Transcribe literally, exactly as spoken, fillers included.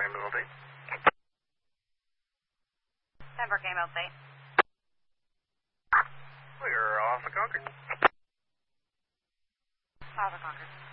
Denver L T. Denver Game L T. We're off the Concord. Off the Concord.